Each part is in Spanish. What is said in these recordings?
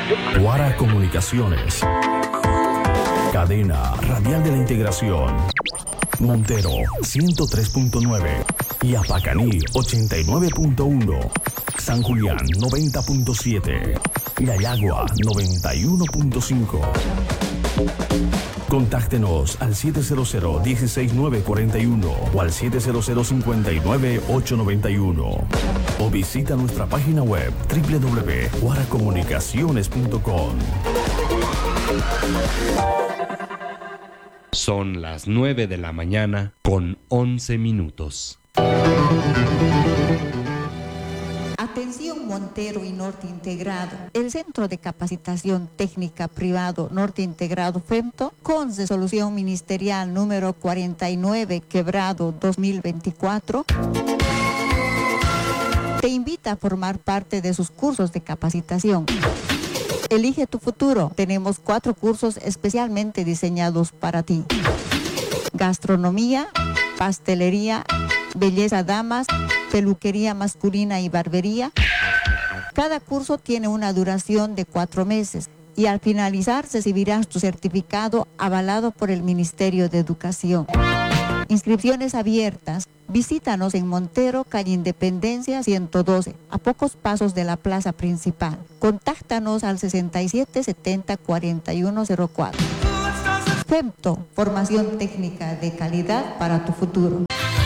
Guara Comunicaciones. Cadena Radial de la Integración. Montero 103.9 y Apacaní 89.1. San Julián 90.7. Yayagua 91.5. Contáctenos al 700-16941 o al 700-59-891 o visita nuestra página web www.guaracomunicaciones.com. Son las 9 de la mañana con 11 minutos. Atención Montero y Norte Integrado. El Centro de Capacitación Técnica Privado Norte Integrado FEMTO, con resolución ministerial número 49/2024, te invita a formar parte de sus cursos de capacitación. Elige tu futuro. Tenemos 4 cursos especialmente diseñados para ti: gastronomía, pastelería, belleza damas, peluquería masculina y barbería. Cada curso tiene una duración de 4 meses y al finalizar recibirás tu certificado avalado por el Ministerio de Educación. Inscripciones abiertas. Visítanos en Montero, calle Independencia 112, a pocos pasos de la plaza principal. Contáctanos al 6770-4104. FEMTO, formación técnica de calidad para tu futuro.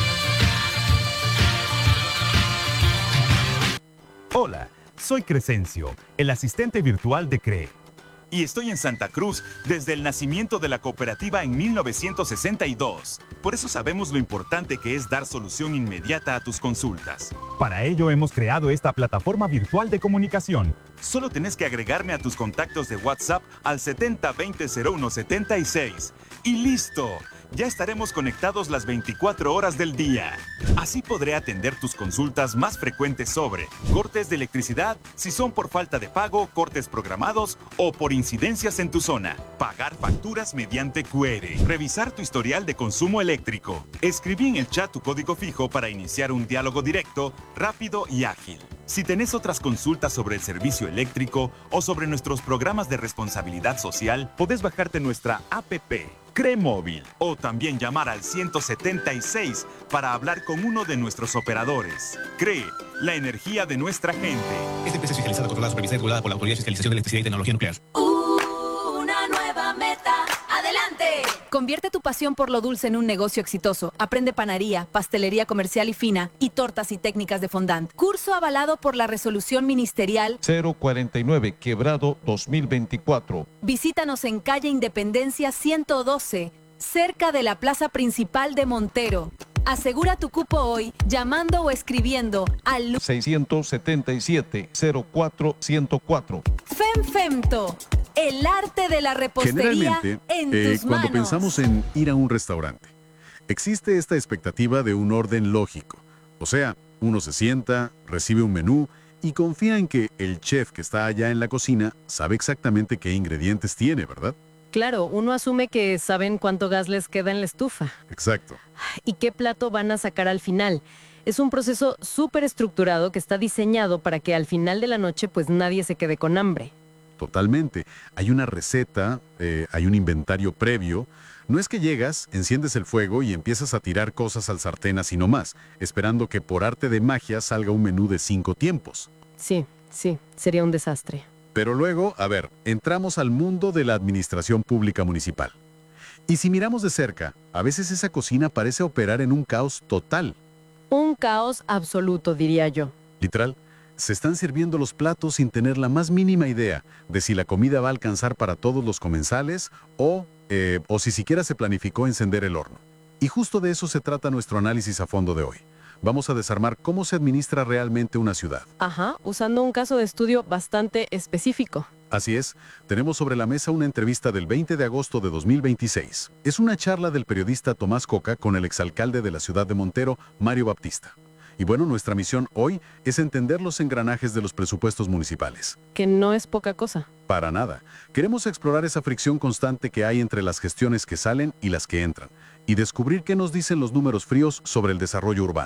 Hola, soy Crescencio, el asistente virtual de CRE. Y estoy en Santa Cruz desde el nacimiento de la cooperativa en 1962. Por eso sabemos lo importante que es dar solución inmediata a tus consultas. Para ello hemos creado esta plataforma virtual de comunicación. Solo tenés que agregarme a tus contactos de WhatsApp al 7020-0176. ¡Y listo! Ya estaremos conectados las 24 horas del día. Así podré atender tus consultas más frecuentes sobre cortes de electricidad, si son por falta de pago, cortes programados o por incidencias en tu zona. Pagar facturas mediante QR. Revisar tu historial de consumo eléctrico. Escribí en el chat tu código fijo para iniciar un diálogo directo, rápido y ágil. Si tenés otras consultas sobre el servicio eléctrico o sobre nuestros programas de responsabilidad social, podés bajarte nuestra APP, CRE Móvil, o también llamar al 176 para hablar con uno de nuestros operadores. CRE, la energía de nuestra gente. Esta empresa es fiscalizada, controlada, supervisada y regulada por la Autoridad de Fiscalización de Electricidad y Tecnología Nuclear. Una nueva meta. ¡Adelante! Convierte tu pasión por lo dulce en un negocio exitoso. Aprende panadería, pastelería comercial y fina y tortas y técnicas de fondant. Curso avalado por la resolución ministerial 049 Quebrado 2024. Visítanos en calle Independencia 112, cerca de la plaza principal de Montero. Asegura tu cupo hoy llamando o escribiendo al 677-04-104. FEMFEMTO, el arte de la repostería en tus cuando manos. pensamos en ir a un restaurante, existe esta expectativa de un orden lógico. O sea, uno se sienta, recibe un menú y confía en que el chef que está allá en la cocina sabe exactamente qué ingredientes tiene, ¿verdad? Claro, uno asume que saben cuánto gas les queda en la estufa. Exacto. ¿Y qué plato van a sacar al final? Es un proceso súper estructurado que está diseñado para que al final de la noche pues nadie se quede con hambre. Totalmente. Hay una receta, hay un inventario previo. No es que llegas, enciendes el fuego y empiezas a tirar cosas al sartén así nomás, esperando que por arte de magia salga un menú de 5 tiempos. Sí, sería un desastre. Pero luego, a ver, entramos al mundo de la administración pública municipal. Y si miramos de cerca, a veces esa cocina parece operar en un caos total. Un caos absoluto, diría yo. Literal, se están sirviendo los platos sin tener la más mínima idea de si la comida va a alcanzar para todos los comensales o si siquiera se planificó encender el horno. Y justo de eso se trata nuestro análisis a fondo de hoy. Vamos a desarmar cómo se administra realmente una ciudad. Ajá, usando un caso de estudio bastante específico. Así es, tenemos sobre la mesa una entrevista del 20 de agosto de 2026. Es una charla del periodista Tomás Coca con el exalcalde de la ciudad de Montero, Mario Baptista. Y bueno, nuestra misión hoy es entender los engranajes de los presupuestos municipales. Que no es poca cosa. Para nada. Queremos explorar esa fricción constante que hay entre las gestiones que salen y las que entran, y descubrir qué nos dicen los números fríos sobre el desarrollo urbano.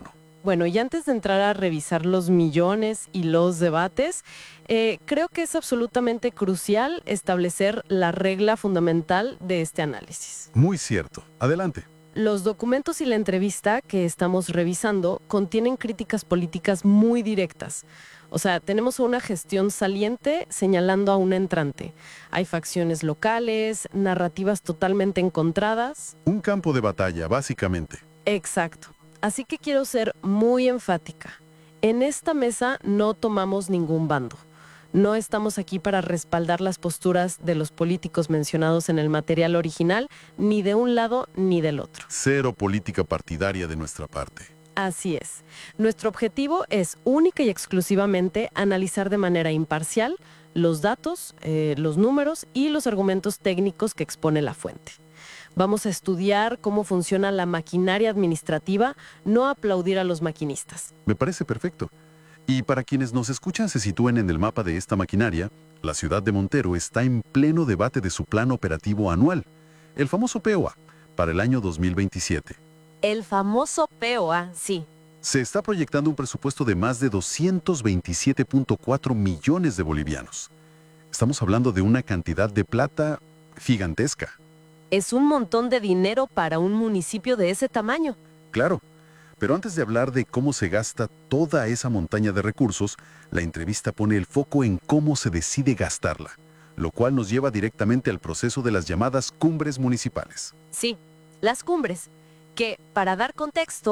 Bueno, y antes de entrar a revisar los millones y los debates, creo que es absolutamente crucial establecer la regla fundamental de este análisis. Muy cierto. Adelante. Los documentos y la entrevista que estamos revisando contienen críticas políticas muy directas. O sea, tenemos una gestión saliente señalando a un entrante. Hay facciones locales, narrativas totalmente encontradas. Un campo de batalla, básicamente. Exacto. Así que quiero ser muy enfática. En esta mesa no tomamos ningún bando. No estamos aquí para respaldar las posturas de los políticos mencionados en el material original, ni de un lado ni del otro. Cero política partidaria de nuestra parte. Así es. Nuestro objetivo es única y exclusivamente analizar de manera imparcial los datos, los números y los argumentos técnicos que expone la fuente. Vamos a estudiar cómo funciona la maquinaria administrativa, no aplaudir a los maquinistas. Me parece perfecto. Y para quienes nos escuchan se sitúen en el mapa de esta maquinaria, la ciudad de Montero está en pleno debate de su plan operativo anual, el famoso POA, para el año 2027. El famoso POA, sí. Se está proyectando un presupuesto de más de 227.4 millones de bolivianos. Estamos hablando de una cantidad de plata gigantesca. Es un montón de dinero para un municipio de ese tamaño. Claro, pero antes de hablar de cómo se gasta toda esa montaña de recursos, la entrevista pone el foco en cómo se decide gastarla, lo cual nos lleva directamente al proceso de las llamadas cumbres municipales. Sí, las cumbres, que, para dar contexto,